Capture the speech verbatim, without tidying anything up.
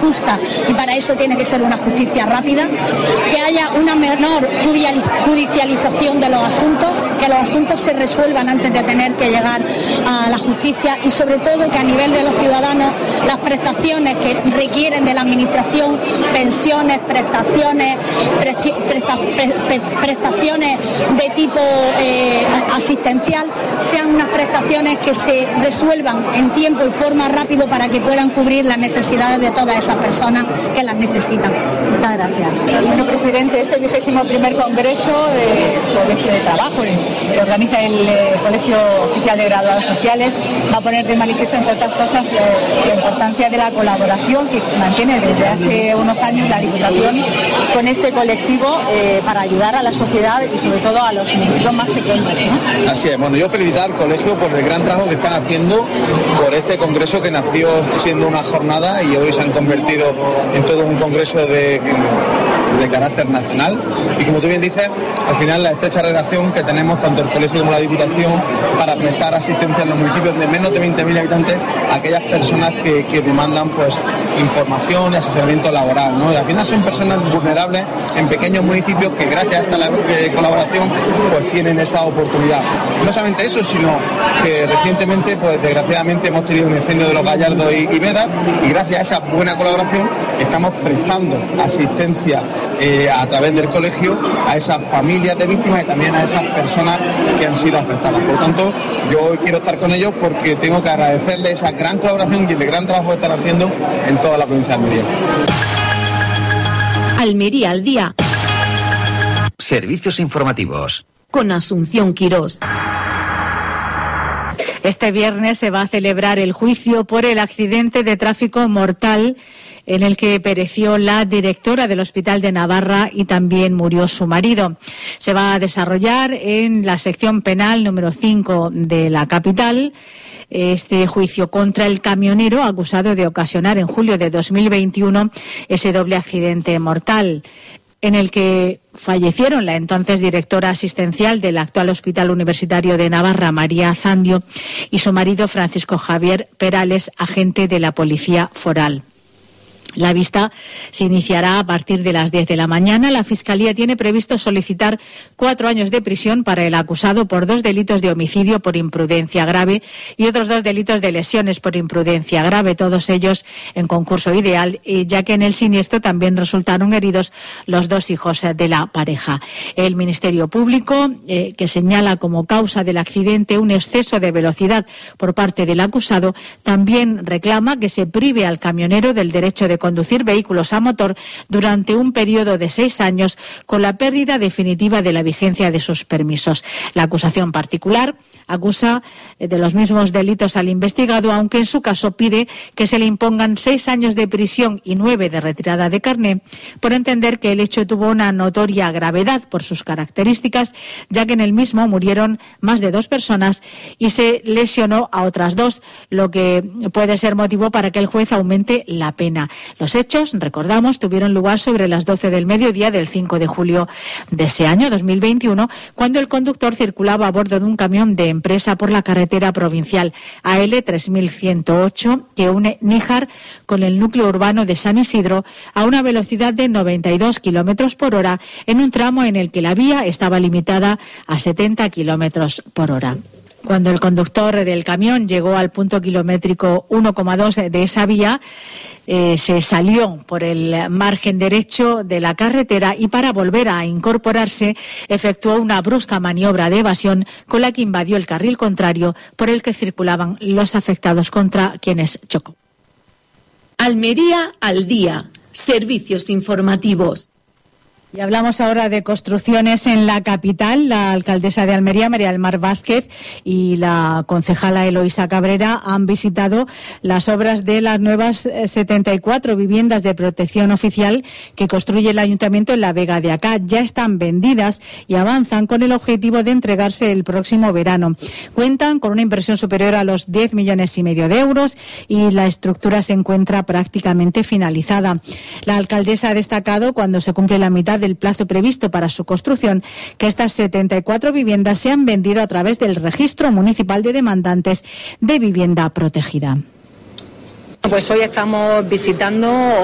justa, y para eso tiene que ser una justicia rápida, que haya una menor judicialización de los asuntos, que los asuntos se resuelvan antes de tener que llegar a la justicia, y sobre todo que a nivel de los ciudadanos las prestaciones que requieren de la administración, pensiones, prestaciones, presti- presta- pre- pre- prestaciones de tipo eh, asistencial, sean unas prestaciones que se resuelvan en tiempo y forma rápido para que puedan cubrir las necesidades de todas esas personas que las necesitan. Muchas gracias. Bueno, presidente, este vigésimo primer congreso de Colegio de Trabajo que organiza el eh, Colegio Oficial de Graduados Sociales va a poner de manifiesto, entre otras cosas, eh, la importancia de la colaboración que mantiene desde hace unos años la Diputación con este colectivo eh, para ayudar a la sociedad y sobre todo a los municipios más pequeños, ¿no? Así es. Bueno, yo felicitar al colegio por el gran trabajo que están haciendo, por este congreso que nació siendo una jornada y hoy se han convertido en todo un congreso de, de carácter nacional. Y como tú bien dices, al final la estrecha relación que tenemos tanto el colegio como la Diputación para prestar asistencia en los municipios de menos de veinte mil habitantes a aquellas personas que, que demandan pues información y asesoramiento laboral, ¿no? Y al final son personas vulnerables en pequeños municipios que gracias a esta eh, colaboración pues tienen esa oportunidad. No solamente eso, sino que recientemente pues desgraciadamente hemos tenido un incendio de los Gallardos y, y Vedas, y gracias a esa buena colaboración estamos prestando asistencia eh, a través del colegio a esas familias de víctimas y también a esas personas que han sido afectadas. Por lo tanto, yo hoy quiero estar con ellos porque tengo que agradecerles esa gran colaboración y el gran trabajo que están haciendo en toda la provincia de Almería. Almería al día. Servicios informativos. Con Asunción Quirós. Este viernes se va a celebrar el juicio por el accidente de tráfico mortal en el que pereció la directora del Hospital de Navarra y también murió su marido. Se va a desarrollar en la sección penal número cinco de la capital este juicio contra el camionero acusado de ocasionar en julio de dos mil veintiuno ese doble accidente mortal, en el que fallecieron la entonces directora asistencial del actual Hospital Universitario de Navarra, María Zandio, y su marido Francisco Javier Perales, agente de la Policía Foral. La vista se iniciará a partir de las diez de la mañana. La Fiscalía tiene previsto solicitar cuatro años de prisión para el acusado por dos delitos de homicidio por imprudencia grave y otros dos delitos de lesiones por imprudencia grave, todos ellos en concurso ideal, ya que en el siniestro también resultaron heridos los dos hijos de la pareja. El Ministerio Público, eh, que señala como causa del accidente un exceso de velocidad por parte del acusado, también reclama que se prive al camionero del derecho de conducir vehículos a motor durante un periodo de seis años con la pérdida definitiva de la vigencia de sus permisos. La acusación particular acusa de los mismos delitos al investigado, aunque en su caso pide que se le impongan seis años de prisión y nueve de retirada de carné, por entender que el hecho tuvo una notoria gravedad por sus características, ya que en el mismo murieron más de dos personas y se lesionó a otras dos, lo que puede ser motivo para que el juez aumente la pena. Los hechos, recordamos, tuvieron lugar sobre las doce del mediodía del cinco de julio de ese año, dos mil veintiuno, cuando el conductor circulaba a bordo de un camión de empresa por la carretera provincial A L tres mil ciento ocho que une Níjar con el núcleo urbano de San Isidro a una velocidad de noventa y dos kilómetros por hora en un tramo en el que la vía estaba limitada a setenta kilómetros por hora. Cuando el conductor del camión llegó al punto kilométrico uno coma dos de esa vía, Eh, se salió por el margen derecho de la carretera y para volver a incorporarse efectuó una brusca maniobra de evasión con la que invadió el carril contrario por el que circulaban los afectados, contra quienes chocó. Almería al día. Servicios informativos. Y hablamos ahora de construcciones en la capital. La alcaldesa de Almería, María del Mar Vázquez, y la concejala Eloísa Cabrera han visitado las obras de las nuevas setenta y cuatro viviendas de protección oficial que construye el Ayuntamiento en la Vega de Acá. Ya están vendidas y avanzan con el objetivo de entregarse el próximo verano. Cuentan con una inversión superior a los diez millones y medio de euros y la estructura se encuentra prácticamente finalizada. La alcaldesa ha destacado, cuando se cumple la mitad del plazo previsto para su construcción, que estas setenta y cuatro viviendas se han vendido a través del Registro Municipal de Demandantes de Vivienda Protegida. Pues hoy estamos visitando